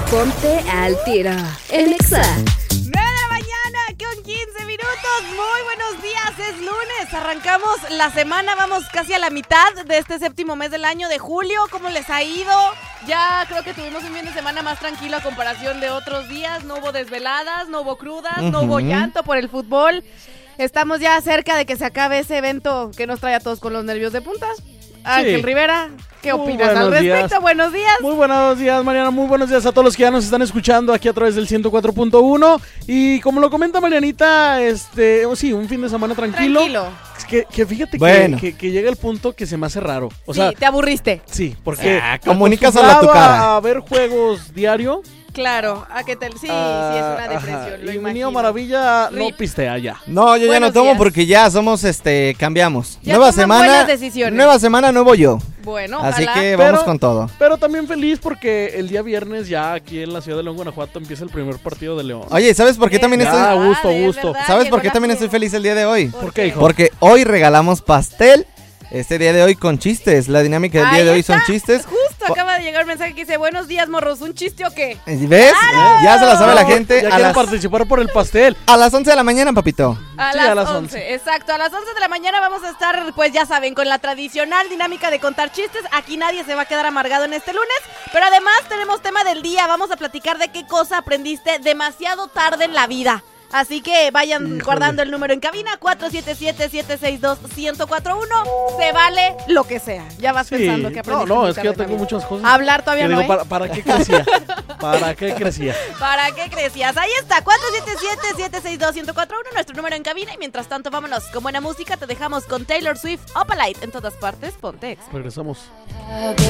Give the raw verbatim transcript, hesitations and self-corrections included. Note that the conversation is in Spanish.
Ponte al tiro en Exa. nueve de la mañana con quince minutos. Muy buenos días, es lunes. Arrancamos la semana, vamos casi a la mitad de este séptimo mes del año de julio. ¿Cómo les ha ido? Ya creo que tuvimos un fin de semana más tranquilo a comparación de otros días. No hubo desveladas, no hubo crudas, uh-huh. no hubo llanto por el fútbol. Estamos ya cerca de que se acabe ese evento que nos trae a todos con los nervios de punta. Ángel sí. Rivera, ¿qué Muy opinas al respecto? Días. Buenos días. Muy buenos días, Mariana. Muy buenos días a todos los que ya nos están escuchando aquí a través del ciento cuatro punto uno. Y como lo comenta Marianita, este, oh, sí, un fin de semana tranquilo. Tranquilo. Que, que fíjate bueno. que, que, que llega el punto que se me hace raro. O sí, sea, te aburriste. Sí, porque ah, comunícaselo a tu cara. A ver juegos diario. Claro, a que te... sí, ah, sí, es una depresión, ajá. lo Y mi imagino. niño Maravilla no Rip. pistea ya. No, yo Buenos ya no tomo días. porque ya somos, este, cambiamos. Ya nueva toman semana, buenas decisiones. nueva semana, nuevo yo. Bueno, Así ojalá. que Pero- vamos con todo. Pero también feliz porque el día viernes ya aquí en la ciudad de León, Guanajuato, empieza el primer partido de León. Oye, ¿sabes por qué también Ya, estoy? a gusto, a Es gusto. verdad, ¿Sabes llegó por qué la también flor. estoy feliz el día de hoy? ¿Por qué, hijo? Porque hoy regalamos pastel. Este día de hoy con chistes. La dinámica del día Ahí de hoy está. son chistes. Justo Po- acaba de llegar un mensaje que dice, buenos días, morros, ¿un chiste o qué? ¿Ves? Ya se la sabe la gente. Ya A quieren las, participar por el pastel. a las once de la mañana, papito. A, Sí, las a las once, once. exacto, a las once de la mañana vamos a estar, pues ya saben, con la tradicional dinámica de contar chistes. Aquí nadie se va a quedar amargado en este lunes, pero además tenemos tema del día. Vamos a platicar de qué cosa aprendiste demasiado tarde en la vida. Así que vayan Híjole. guardando el número en cabina, cuatro siete siete, siete seis dos, uno cero cuatro uno. Se vale lo que sea. Ya vas Sí. pensando que No, aprendiste no, muy es que yo tarde en la tengo vida. muchas cosas. Hablar todavía que no, digo, ¿eh? ¿para, ¿para qué crecía? ¿Para qué crecía? ¿Para qué crecías? Ahí está, cuatro siete siete, siete seis dos, uno cero cuatro uno, nuestro número en cabina. Y mientras tanto, vámonos con buena música. Te dejamos con Taylor Swift, Opalite. En todas partes, ponte Exa. Regresamos.